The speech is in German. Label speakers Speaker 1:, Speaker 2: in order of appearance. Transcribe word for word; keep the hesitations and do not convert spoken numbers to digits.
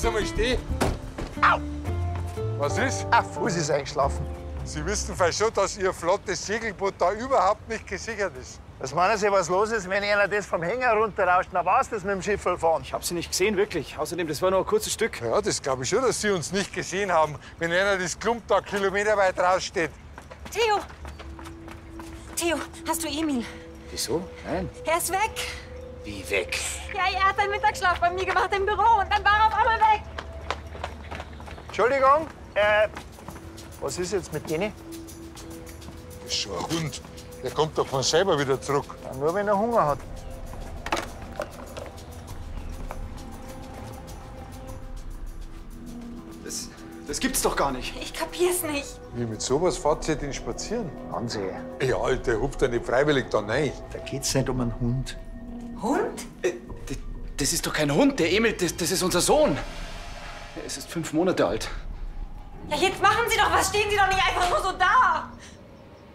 Speaker 1: Sie mal stehen. Au! Was ist?
Speaker 2: Ein Fuß ist eingeschlafen.
Speaker 1: Sie wissen vielleicht schon, dass Ihr flottes Segelboot da überhaupt nicht gesichert ist.
Speaker 2: Was meinen Sie, was los ist, wenn einer das vom Hänger runterrauscht? Na, war's das mit dem Schiff fahren?
Speaker 3: Ich hab sie nicht gesehen, wirklich. Außerdem, das war nur ein kurzes Stück.
Speaker 1: Ja, das glaube ich schon, dass Sie uns nicht gesehen haben, wenn einer das Klump da kilometerweit raussteht.
Speaker 4: Theo! Theo, hast du Emil?
Speaker 3: Wieso? Nein.
Speaker 4: Er ist weg.
Speaker 3: Wie weg?
Speaker 4: Ja, er hat einen Mittagsschlaf bei mir gemacht im Büro und dann war er auf einmal weg.
Speaker 2: Entschuldigung, äh, was ist jetzt mit denen?
Speaker 1: Das ist schon ein Hund. Der kommt doch von selber wieder zurück.
Speaker 2: Ja, nur wenn er Hunger hat.
Speaker 3: Das, das gibt's doch gar nicht.
Speaker 4: Ich kapier's nicht.
Speaker 1: Wie, mit sowas fahrt ihr den spazieren?
Speaker 2: Hansi,
Speaker 1: Ja, der hupft ja nicht freiwillig da rein.
Speaker 2: da geht's nicht um einen Hund.
Speaker 4: Hund?
Speaker 3: Äh, das, das ist doch kein Hund. Der Emil, das, das ist unser Sohn. Er ist fünf Monate alt.
Speaker 4: Ja, jetzt machen Sie doch was. Stehen Sie doch nicht einfach nur so da.